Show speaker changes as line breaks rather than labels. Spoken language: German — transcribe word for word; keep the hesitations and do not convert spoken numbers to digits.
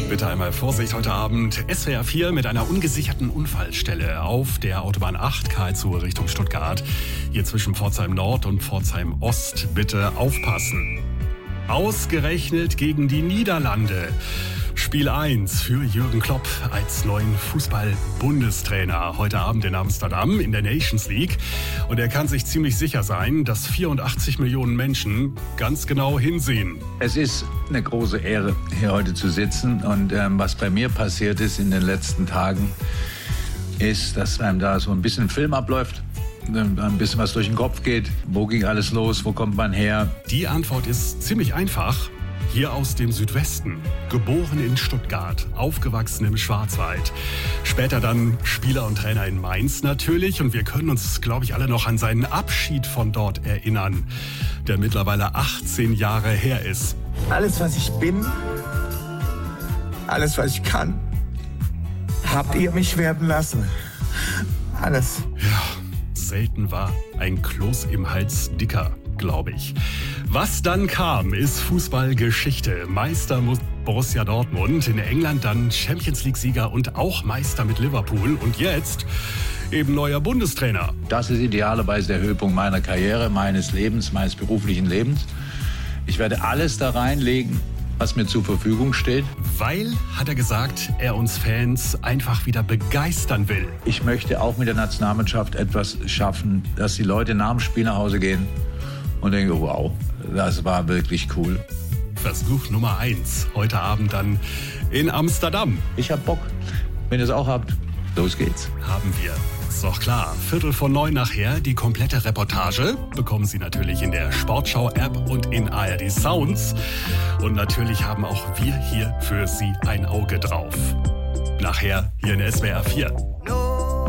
Bitte einmal Vorsicht heute Abend. S W R vier mit einer ungesicherten Unfallstelle auf der Autobahn acht Karlsruhe Richtung Stuttgart. Hier zwischen Pforzheim Nord und Pforzheim Ost. Bitte aufpassen. Ausgerechnet gegen die Niederlande. Spiel eins für Jürgen Klopp als neuen Fußball-Bundestrainer. Heute Abend in Amsterdam in der Nations League. Und er kann sich ziemlich sicher sein, dass vierundachtzig Millionen Menschen ganz genau hinsehen.
Es ist eine große Ehre, hier heute zu sitzen. Und ähm, was bei mir passiert ist in den letzten Tagen, ist, dass einem da so ein bisschen ein Film abläuft. Ein bisschen was durch den Kopf geht. Wo ging alles los? Wo kommt man her?
Die Antwort ist ziemlich einfach. Hier aus dem Südwesten, geboren in Stuttgart, aufgewachsen im Schwarzwald. Später dann Spieler und Trainer in Mainz natürlich. Und wir können uns, glaube ich, alle noch an seinen Abschied von dort erinnern, der mittlerweile achtzehn Jahre her ist.
Alles, was ich bin, alles, was ich kann, habt ihr mich werden lassen. Alles.
Ja, selten war ein Kloß im Hals dicker, glaube ich. Was dann kam, ist Fußballgeschichte. Meister Borussia Dortmund, in England dann Champions-League-Sieger und auch Meister mit Liverpool. Und jetzt eben neuer Bundestrainer.
Das ist idealerweise der Höhepunkt meiner Karriere, meines Lebens, meines beruflichen Lebens. Ich werde alles da reinlegen, was mir zur Verfügung steht.
Weil, hat er gesagt, er uns Fans einfach wieder begeistern will.
Ich möchte auch mit der Nationalmannschaft etwas schaffen, dass die Leute nach dem Spiel nach Hause gehen und denken, wow, das war wirklich cool.
Versuch Nummer eins, heute Abend dann in Amsterdam.
Ich hab Bock. Wenn ihr es auch habt, los geht's.
Haben wir. Ist doch klar. Viertel vor neun nachher. Die komplette Reportage bekommen Sie natürlich in der Sportschau-App und in A R D Sounds. Und natürlich haben auch wir hier für Sie ein Auge drauf. Nachher hier in S W R vier.